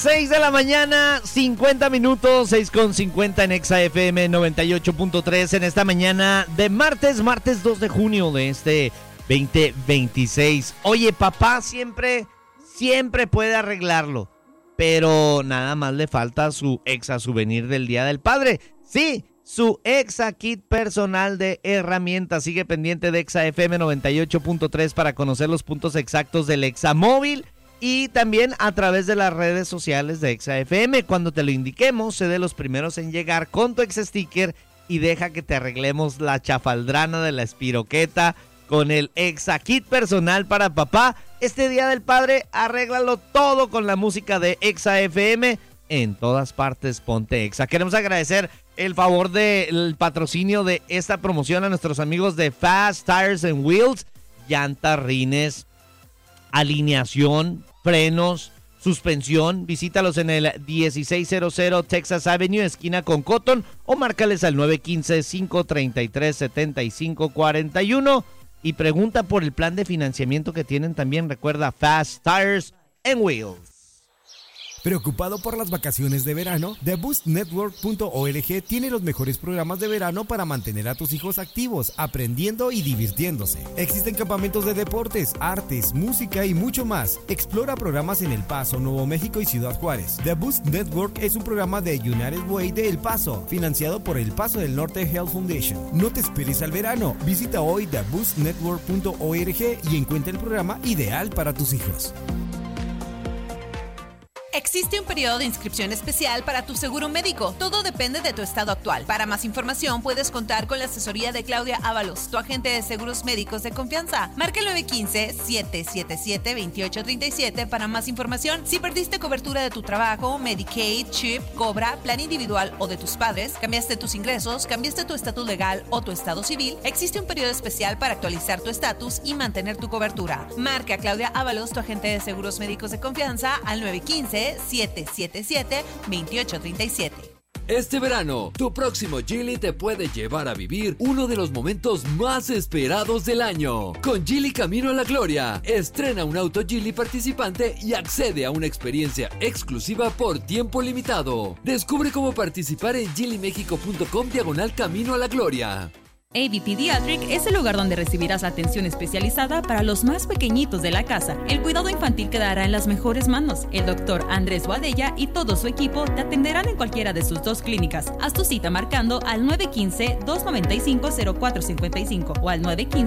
6 de la mañana, 50 minutos, 6:50 en Exa FM 98.3 en esta mañana de martes 2 de junio de este 2026. Oye, papá siempre puede arreglarlo, pero nada más le falta su Exa Souvenir del Día del Padre. Sí, su Exa Kit personal de herramientas. Sigue pendiente de Exa FM 98.3 para conocer los puntos exactos del Exa Móvil. Y también a través de las redes sociales de Exa FM. Cuando te lo indiquemos, sé de los primeros en llegar con tu Exa Sticker y deja que te arreglemos la chafaldrana de la espiroqueta con el Exa Kit personal para papá. Este Día del Padre, arréglalo todo con la música de Exa FM. En todas partes, ponte Exa. Queremos agradecer el favor del patrocinio de esta promoción a nuestros amigos de Fast Tires and Wheels. Llantas, rines, alineación, frenos, suspensión. Visítalos en el 1600 Texas Avenue, esquina con Cotton, o márcales al 915-533-7541 y pregunta por el plan de financiamiento que tienen también. Recuerda, Fast Tires and Wheels. ¿Preocupado por las vacaciones de verano? TheBoostNetwork.org tiene los mejores programas de verano para mantener a tus hijos activos, aprendiendo y divirtiéndose. Existen campamentos de deportes, artes, música y mucho más. Explora programas en El Paso, Nuevo México y Ciudad Juárez. The Boost Network es un programa de United Way de El Paso, financiado por El Paso del Norte Health Foundation. No te esperes al verano. Visita hoy TheBoostNetwork.org y encuentra el programa ideal para tus hijos. Existe un periodo de inscripción especial para tu seguro médico. Todo depende de tu estado actual. Para más información, puedes contar con la asesoría de Claudia Ábalos, tu agente de seguros médicos de confianza. Marca el 915-777-2837 para más información. Si perdiste cobertura de tu trabajo, Medicaid, CHIP, Cobra, plan individual o de tus padres, cambiaste tus ingresos, cambiaste tu estatus legal o tu estado civil, existe un periodo especial para actualizar tu estatus y mantener tu cobertura. Marca a Claudia Ábalos, tu agente de seguros médicos de confianza, al 915-777-2837. Este verano, tu próximo Geely te puede llevar a vivir uno de los momentos más esperados del año. Con Geely Camino a la Gloria, estrena un auto Geely participante y accede a una experiencia exclusiva por tiempo limitado. Descubre cómo participar en geelymexico.com/Camino a la Gloria. AB Pediatric es el lugar donde recibirás atención especializada para los más pequeñitos de la casa. El cuidado infantil quedará en las mejores manos. El doctor Andrés Boadella y todo su equipo te atenderán en cualquiera de sus dos clínicas. Haz tu cita marcando al 915-295-0455 o al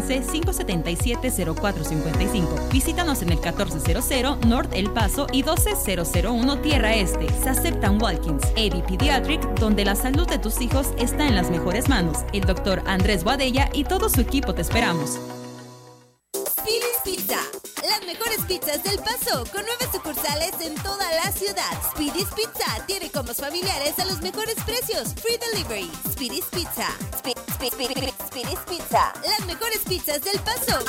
915-577-0455. Visítanos en el 1400 North El Paso y 12001 Tierra Este. Se aceptan walk-ins. AB Pediatric, donde la salud de tus hijos está en las mejores manos. El doctor Andrés Boadella y todo su equipo te esperamos. Speedy's Pizza, las mejores pizzas del Paso, con 9 sucursales en toda la ciudad. Speedy's Pizza tiene combos familiares a los mejores precios. Free delivery. Speedy's Pizza. Speedy's Pizza, las mejores pizzas del Paso.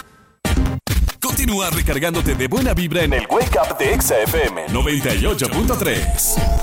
Continúa recargándote de buena vibra en el Wake Up de Exa FM 98.3.